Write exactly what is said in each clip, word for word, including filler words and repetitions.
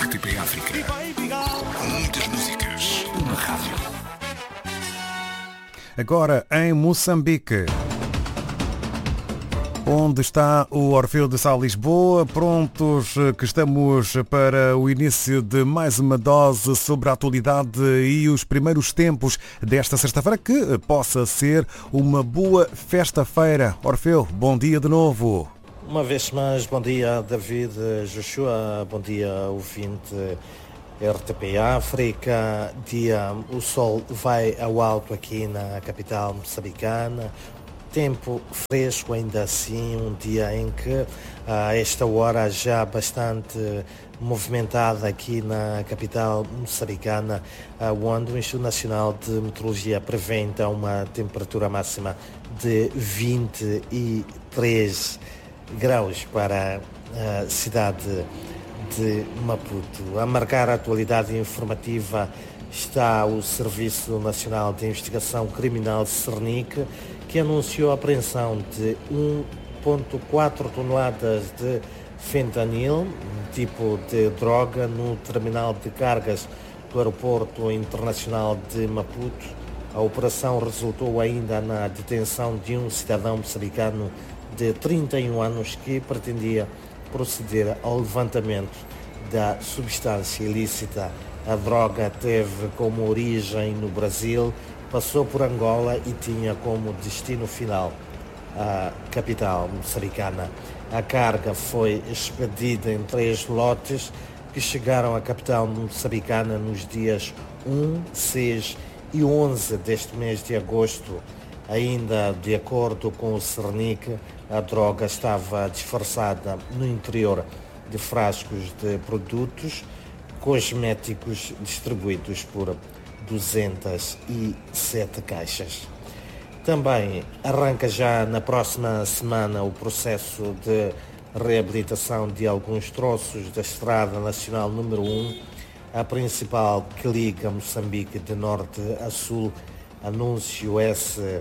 R T P África. Muitas músicas, uma rádio. Agora em Moçambique, onde está o Orfeu de Sá Lisboa, prontos que estamos para o início de mais uma dose sobre a atualidade e os primeiros tempos desta sexta-feira, que possa ser uma boa festa-feira. Orfeu, bom dia de novo. Uma vez mais, bom dia David, Joshua, bom dia ouvinte R T P África. Dia, o sol vai ao alto aqui na capital moçambicana. Tempo fresco ainda assim, um dia em que a esta hora já bastante movimentada aqui na capital moçambicana, onde o Instituto Nacional de Meteorologia prevê então uma temperatura máxima de vinte e três graus para a cidade de Maputo. A marcar a atualidade informativa está o Serviço Nacional de Investigação Criminal Cernic, que anunciou a apreensão de um vírgula quatro toneladas de fentanil, um tipo de droga, no terminal de cargas do Aeroporto Internacional de Maputo. A operação resultou ainda na detenção de um cidadão moçambicano de trinta e um anos que pretendia proceder ao levantamento da substância ilícita. A droga teve como origem no Brasil, passou por Angola e tinha como destino final a capital moçambicana. A carga foi expedida em três lotes que chegaram à capital moçambicana nos dias um, seis e onze deste mês de agosto. Ainda de acordo com o Cernic, a droga estava disfarçada no interior de frascos de produtos cosméticos distribuídos por duzentas e sete caixas. Também arranca já na próxima semana o processo de reabilitação de alguns troços da Estrada Nacional número um, a principal que liga Moçambique de norte a sul. Anúncio esse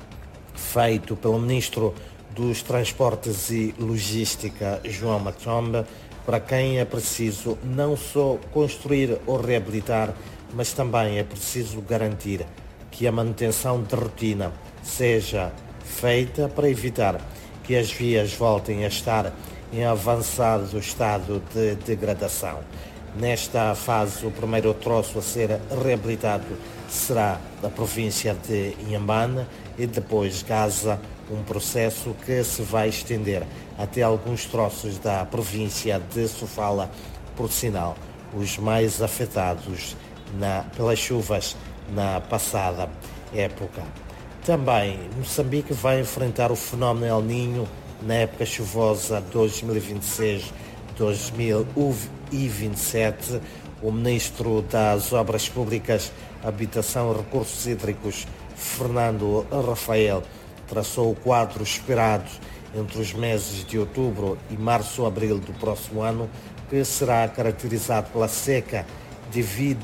feito pelo Ministro dos Transportes e Logística, João Machomba, para quem é preciso não só construir ou reabilitar, mas também é preciso garantir que a manutenção de rotina seja feita para evitar que as vias voltem a estar em avançado estado de degradação. Nesta fase, o primeiro troço a ser reabilitado será da província de Inhambane e depois Gaza, um processo que se vai estender até alguns troços da província de Sofala, por sinal, os mais afetados na, pelas chuvas na passada época. Também Moçambique vai enfrentar o fenómeno El Niño na época chuvosa dois mil e vinte e seis dois mil e vinte e sete. O Ministro das Obras Públicas, Habitação e Recursos Hídricos, Fernando Rafael, traçou o quadro esperado entre os meses de outubro e março-abril do próximo ano, que será caracterizado pela seca devido,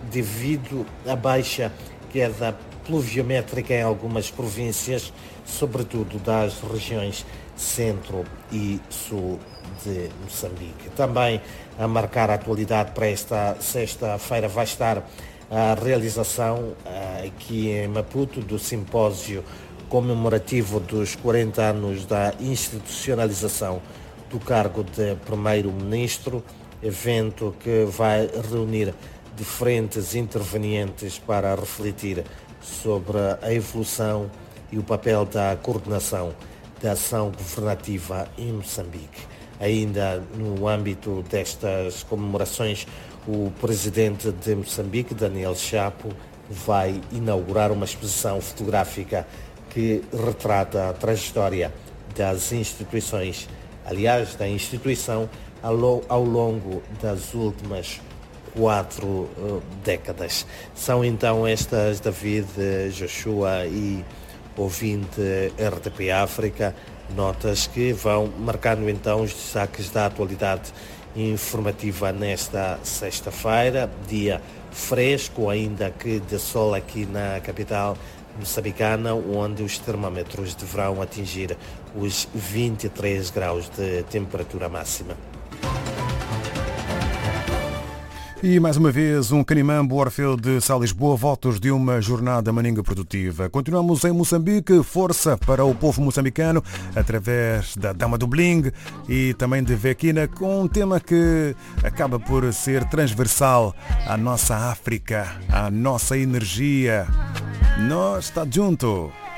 devido à baixa queda pluviométrica em algumas províncias, sobretudo das regiões centro e sul de Moçambique. Também a marcar a atualidade para esta sexta-feira vai estar a realização aqui em Maputo do simpósio comemorativo dos quarenta anos da institucionalização do cargo de Primeiro-Ministro, evento que vai reunir diferentes intervenientes para refletir sobre a evolução e o papel da coordenação da ação governativa em Moçambique. Ainda no âmbito destas comemorações, o presidente de Moçambique, Daniel Chapo, vai inaugurar uma exposição fotográfica que retrata a trajetória das instituições, aliás, da instituição ao longo das últimas quatro uh, décadas. São então estas, David, Joshua e ouvinte R T P África, notas que vão marcando então os destaques da atualidade informativa nesta sexta-feira, dia fresco, ainda que de sol aqui na capital moçambicana, onde os termômetros deverão atingir os vinte e três graus de temperatura máxima. E mais uma vez um Canimambo, Orfeu de Sá Lisboa, votos de uma jornada maninga produtiva. Continuamos em Moçambique, força para o povo moçambicano através da Dama do Bling e também de Vequina, com um tema que acaba por ser transversal à nossa África, à nossa energia. Nós está junto.